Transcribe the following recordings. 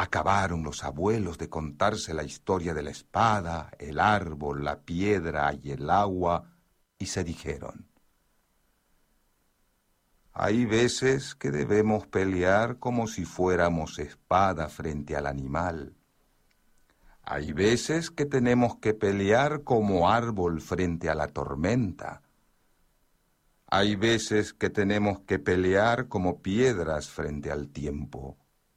Acabaron los abuelos de contarse la historia de la espada, el árbol, la piedra y el agua, y se dijeron: hay veces que debemos pelear como si fuéramos espada frente al animal. Hay veces que tenemos que pelear como árbol frente a la tormenta. Hay veces que tenemos que pelear como piedras frente al tiempo.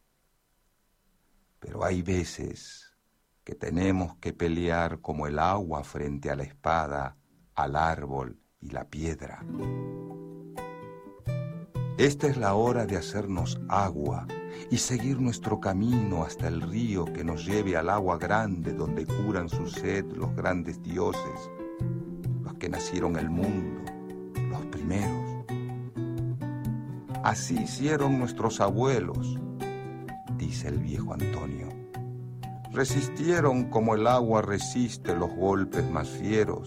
Pero hay veces que tenemos que pelear como el agua frente a la espada, al árbol y la piedra. Esta es la hora de hacernos agua y seguir nuestro camino hasta el río que nos lleve al agua grande donde curan su sed los grandes dioses, los que nacieron el mundo, los primeros. Así hicieron nuestros abuelos, dice el viejo Antonio. Resistieron como el agua resiste los golpes más fieros.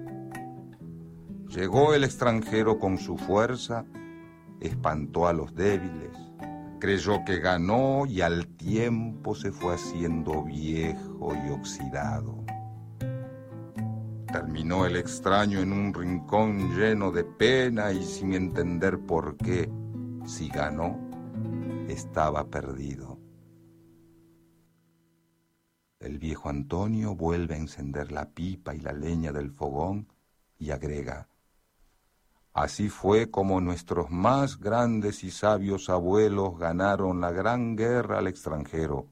Llegó el extranjero con su fuerza, espantó a los débiles, creyó que ganó y al tiempo se fue haciendo viejo y oxidado. Terminó el extraño en un rincón lleno de pena y sin entender por qué, si ganó, estaba perdido. El viejo Antonio vuelve a encender la pipa y la leña del fogón y agrega: así fue como nuestros más grandes y sabios abuelos ganaron la gran guerra al extranjero.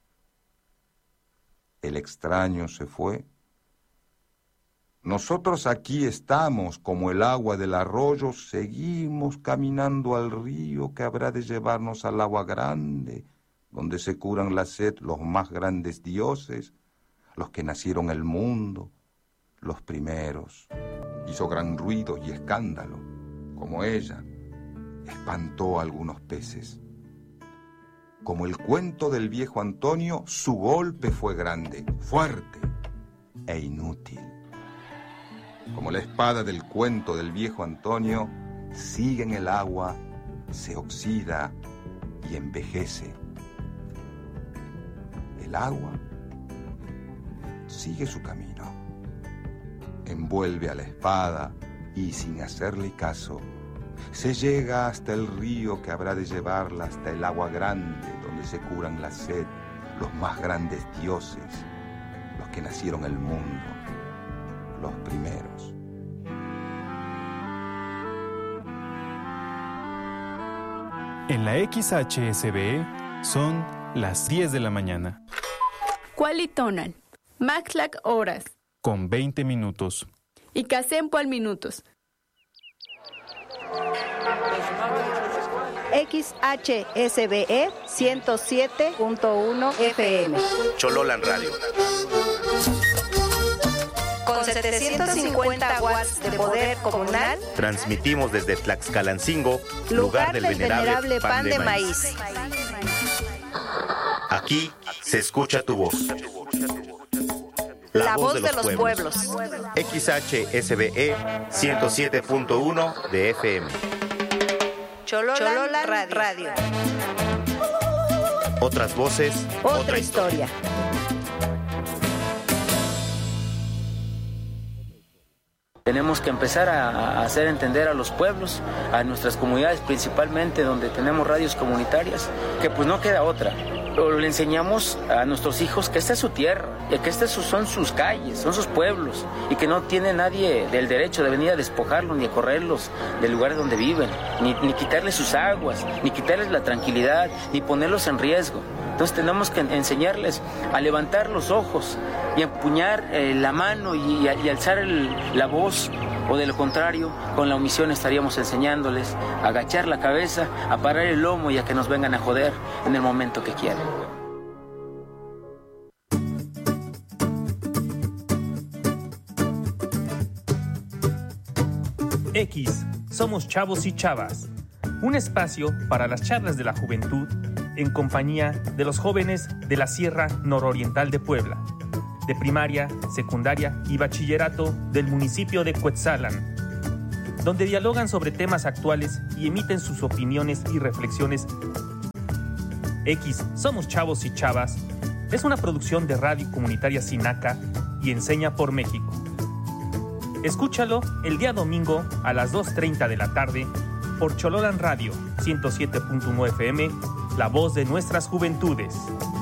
El extraño se fue. Nosotros aquí estamos como el agua del arroyo, seguimos caminando al río que habrá de llevarnos al agua grande, donde se curan la sed los más grandes dioses, los que nacieron el mundo, los primeros. Hizo gran ruido y escándalo, como ella, espantó a algunos peces. Como el cuento del viejo Antonio, su golpe fue grande, fuerte e inútil. Como la espada del cuento del viejo Antonio, sigue en el agua, se oxida y envejece. El agua sigue su camino. Envuelve a la espada y, sin hacerle caso, se llega hasta el río que habrá de llevarla hasta el agua grande donde se curan la sed los más grandes dioses, los que nacieron el mundo, los primeros. En la XHSBE son las 10 de la mañana. Cualitonan, Maxlac horas. Con 20 minutos. Y Casempo al minutos. XHSBE 107.1 FM. Chololan Radio. Con 750 watts de poder comunal, transmitimos desde Tlaxcalancingo, lugar del venerable pan de maíz. Aquí se escucha tu voz. La voz de los pueblos. XHSBE 107.1 de FM. Chololan Radio. Otras voces, otra historia. Tenemos que empezar a hacer entender a los pueblos, a nuestras comunidades principalmente, donde tenemos radios comunitarias, que pues no queda otra. Le enseñamos a nuestros hijos que esta es su tierra, y que estas son sus calles, son sus pueblos, y que no tiene nadie el derecho de venir a despojarlos ni a correrlos del lugar donde viven, ni quitarles sus aguas, ni quitarles la tranquilidad, ni ponerlos en riesgo. Entonces tenemos que enseñarles a levantar los ojos y a empuñar la mano y alzar la voz, o de lo contrario, con la omisión estaríamos enseñándoles a agachar la cabeza, a parar el lomo y a que nos vengan a joder en el momento que quieran. X, somos chavos y chavas. Un espacio para las charlas de la juventud en compañía de los jóvenes de la Sierra Nororiental de Puebla, de primaria, secundaria y bachillerato del municipio de Cuetzalan, donde dialogan sobre temas actuales y emiten sus opiniones y reflexiones X Somos Chavos y Chavas es una producción de Radio Comunitaria Sinaca y Enseña por México. Escúchalo el día domingo a las 2:30 de la tarde por Chololan Radio 107.1 FM, la voz de nuestras juventudes.